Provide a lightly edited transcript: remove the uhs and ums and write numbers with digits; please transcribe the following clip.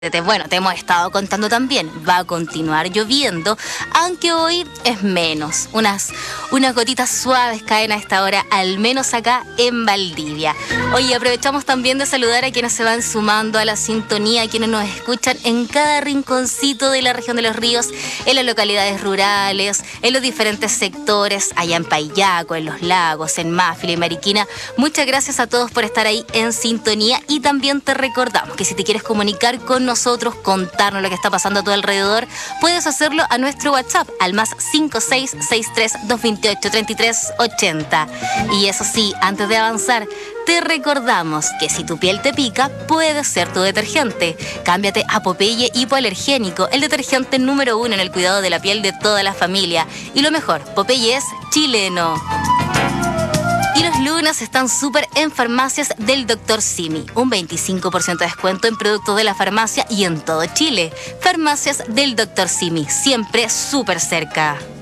Bueno, te hemos estado contando también, va a continuar lloviendo, aunque hoy es menos. Unas gotitas suaves caen a esta hora, al menos acá en Valdivia. Oye, aprovechamos también de saludar a quienes se van sumando a la sintonía, a quienes nos escuchan en cada rinconcito de la región de Los Ríos, en las localidades rurales, en los diferentes sectores, allá en Payaco, en Los Lagos, en Máfila y Mariquina. Muchas gracias a todos por estar ahí en sintonía y también te recordamos que si te quieres comunicar con nosotros, contarnos lo que está pasando a tu alrededor, puedes hacerlo a nuestro WhatsApp al más 5663-228-3380. Y eso sí, antes de avanzar, te recordamos que si tu piel te pica, puede ser tu detergente. Cámbiate a Popeye Hipoalergénico, el detergente número 1 en el cuidado de la piel de toda la familia. Y lo mejor, Popeye es chileno. Y los lunes están súper en farmacias del Dr. Simi. Un 25% de descuento en productos de la farmacia y en todo Chile. Farmacias del Dr. Simi, siempre súper cerca.